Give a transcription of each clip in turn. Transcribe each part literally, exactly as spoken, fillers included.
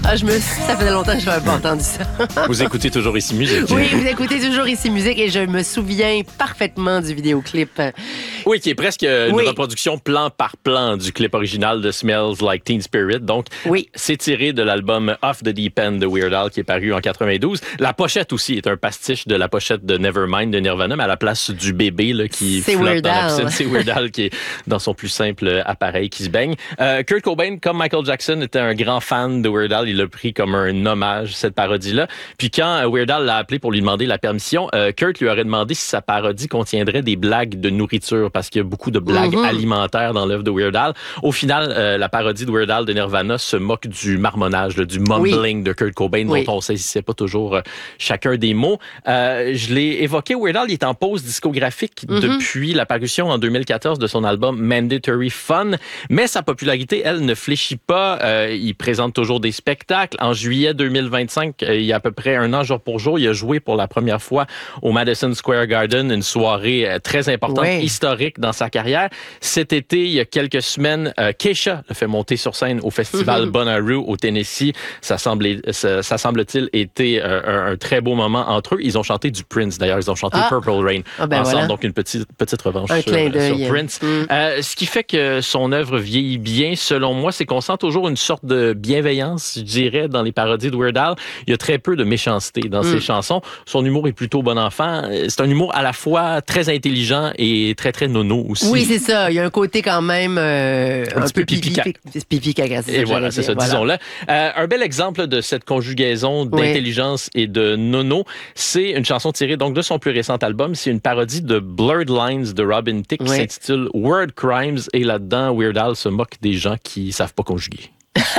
Ah, je me... Ça faisait longtemps que je n'avais pas entendu ça. Vous écoutez toujours Ici Musique. Oui, vous écoutez toujours Ici Musique et je me souviens parfaitement du vidéoclip. Oui, qui est presque une oui. reproduction plan par plan du clip original de Smells Like Teen Spirit. Donc, oui. c'est tiré de l'album Off the Deep End de Weird Al qui est paru en quatre-vingt-douze. La pochette aussi est un pastiche de la pochette de Nevermind de Nirvana, mais à la place du bébé là, qui c'est flotte Weird dans la Al. piscine. C'est Weird Al qui est dans son plus simple appareil qui se baigne. Euh, Kurt Cobain, comme Michael Jackson, était un grand fan de Weird Al. Il l'a pris comme un hommage, cette parodie-là. Puis quand Weird Al l'a appelé pour lui demander la permission, euh, Kurt lui aurait demandé si sa parodie contiendrait des blagues de nourriture, parce qu'il y a beaucoup de blagues mm-hmm. alimentaires dans l'œuvre de Weird Al. Au final, euh, la parodie de Weird Al de Nirvana se moque du marmonnage, là, du mumbling oui. de Kurt Cobain, oui. dont on ne saisissait pas toujours euh, chacun des mots. Euh, je l'ai évoqué, Weird Al, il est en pause discographique mm-hmm. depuis la parution en deux mille quatorze de son album Mandatory Fun, mais sa popularité, elle, ne fléchit pas. Euh, il présente toujours des spectacles. En juillet deux mille vingt-cinq, euh, il y a à peu près un an jour pour jour, il a joué pour la première fois au Madison Square Garden, une soirée euh, très importante, oui. historique dans sa carrière. Cet été, il y a quelques semaines, euh, Kesha l'a fait monter sur scène au festival mm-hmm. Bonnaroo au Tennessee. Ça, semblait, ça, ça semble-t-il été euh, un, un très beau moment entre eux. Ils ont chanté du Prince, d'ailleurs. Ils ont chanté ah. Purple Rain ah ben ensemble, voilà. donc une petite, petite revanche un sur, sur Prince. Mm. Euh, ce qui fait que son œuvre vieillit bien, selon moi, c'est qu'on sent toujours une sorte de bienveillance, je dirais, dans les parodies de Weird Al. Il y a très peu de méchanceté dans mm. ses chansons. Son humour est plutôt bon enfant. C'est un humour à la fois très intelligent et très, très nono aussi. Oui, c'est ça. Il y a un côté quand même euh, un, un petit peu peu pipi caca. Pipi caca, et voilà, c'est ça, voilà. disons-le. Euh, un bel exemple de cette conjugaison d'intelligence oui. et de nono, c'est une chanson tirée donc de son plus récent album. C'est une parodie de Blurred Lines de Robin Thicke qui oui. s'intitule Word Crimes. Et là-dedans, Weird Al se moque des gens qui savent pas conjuguer.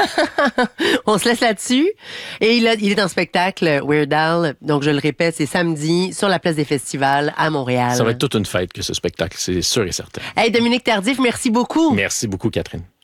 On se laisse là-dessus. Et il, a, il est en spectacle, Weird Al. Donc, je le répète, c'est samedi sur la place des festivals à Montréal. Ça va être toute une fête que ce spectacle, c'est sûr et certain. Hey, Dominique Tardif, merci beaucoup. Merci beaucoup, Catherine.